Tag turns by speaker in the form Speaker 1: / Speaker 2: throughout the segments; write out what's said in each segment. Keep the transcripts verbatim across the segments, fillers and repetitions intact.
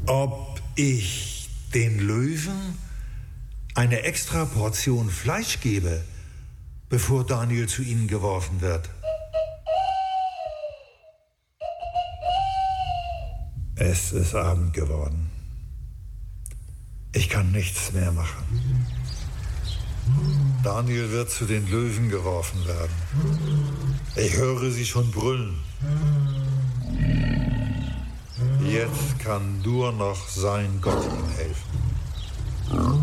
Speaker 1: ob ich den Löwen eine extra Portion Fleisch gebe, bevor Daniel zu ihnen geworfen wird. Es ist Abend geworden. Ich kann nichts mehr machen. Daniel wird zu den Löwen geworfen werden. Ich höre sie schon brüllen. Jetzt kann nur noch sein Gott ihm helfen.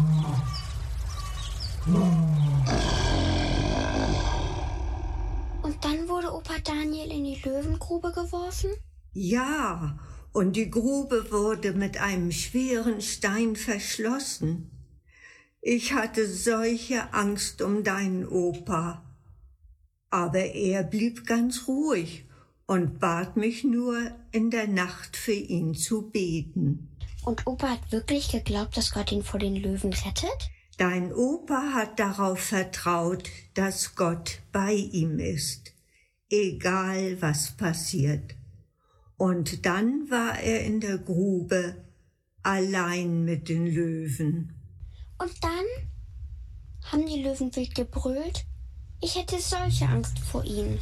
Speaker 2: Und dann wurde Opa Daniel in die Löwengrube geworfen?
Speaker 3: Ja, und die Grube wurde mit einem schweren Stein verschlossen. Ich hatte solche Angst um deinen Opa. Aber er blieb ganz ruhig und bat mich nur, in der Nacht für ihn zu beten.
Speaker 2: Und Opa hat wirklich geglaubt, dass Gott ihn vor den Löwen rettet?
Speaker 3: Dein Opa hat darauf vertraut, dass Gott bei ihm ist, egal was passiert. Und dann war er in der Grube, allein mit den Löwen.
Speaker 2: Und dann haben die Löwen wild gebrüllt. Ich hätte solche Angst vor ihnen.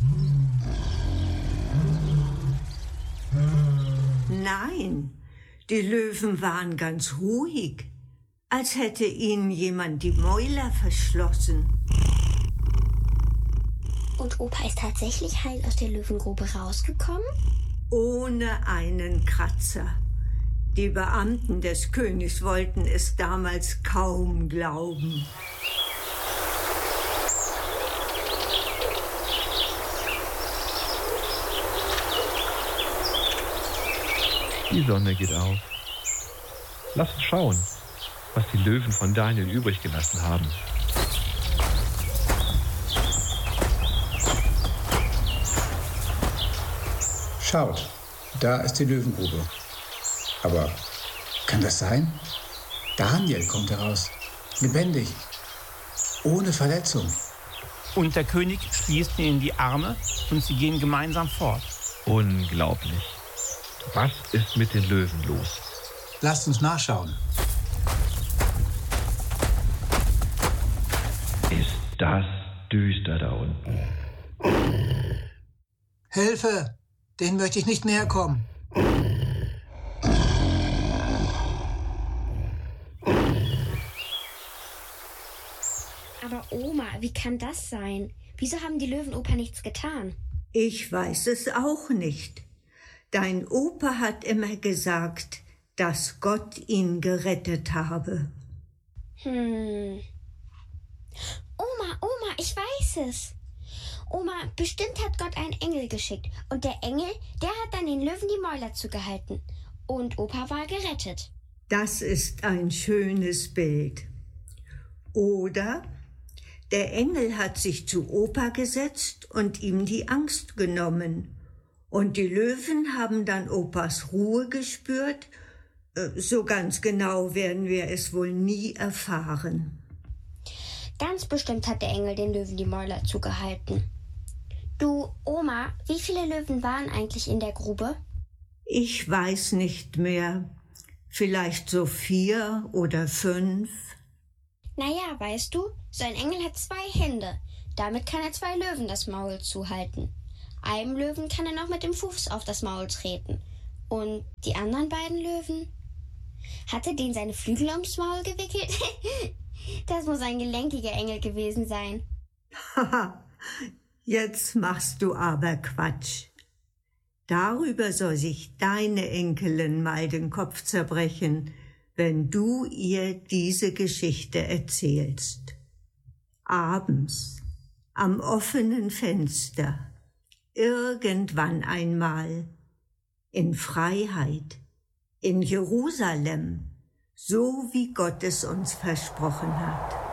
Speaker 3: Nein, die Löwen waren ganz ruhig, als hätte ihnen jemand die Mäuler verschlossen.
Speaker 2: Und Opa ist tatsächlich heil aus der Löwengrube rausgekommen?
Speaker 3: Ohne einen Kratzer. Die Beamten des Königs wollten es damals kaum glauben.
Speaker 4: Die Sonne geht auf. Lass uns schauen, was die Löwen von Daniel übrig gelassen haben.
Speaker 5: Schaut, da ist die Löwengrube. Aber kann das sein? Daniel kommt heraus, lebendig, ohne Verletzung.
Speaker 6: Und der König schließt ihn in die Arme und sie gehen gemeinsam fort.
Speaker 4: Unglaublich. Was ist mit den Löwen los?
Speaker 5: Lasst uns nachschauen.
Speaker 4: Ist das düster da unten?
Speaker 5: Hilfe! Den möchte ich nicht näher kommen.
Speaker 2: Aber Oma, wie kann das sein? Wieso haben die Löwen Opa nichts getan?
Speaker 3: Ich weiß es auch nicht. Dein Opa hat immer gesagt, dass Gott ihn gerettet habe.
Speaker 2: Hm. Oma, Oma, ich weiß es. Oma, bestimmt hat Gott einen Engel geschickt. Und der Engel, der hat dann den Löwen die Mäuler zugehalten. Und Opa war gerettet.
Speaker 3: Das ist ein schönes Bild. Oder der Engel hat sich zu Opa gesetzt und ihm die Angst genommen. Und die Löwen haben dann Opas Ruhe gespürt. So ganz genau werden wir es wohl nie erfahren.
Speaker 2: Ganz bestimmt hat der Engel den Löwen die Mäuler zugehalten. Du, Oma, wie viele Löwen waren eigentlich in der Grube?
Speaker 3: Ich weiß nicht mehr. Vielleicht so vier oder fünf.
Speaker 2: Naja, weißt du, so ein Engel hat zwei Hände. Damit kann er zwei Löwen das Maul zuhalten. Einem Löwen kann er noch mit dem Fuß auf das Maul treten. Und die anderen beiden Löwen? Hat er denen seine Flügel ums Maul gewickelt? Das muss ein gelenkiger Engel gewesen sein.
Speaker 3: Haha, jetzt machst du aber Quatsch. Darüber soll sich deine Enkelin mal den Kopf zerbrechen, wenn du ihr diese Geschichte erzählst. Abends, am offenen Fenster, irgendwann einmal, in Freiheit, in Jerusalem, so wie Gott es uns versprochen hat.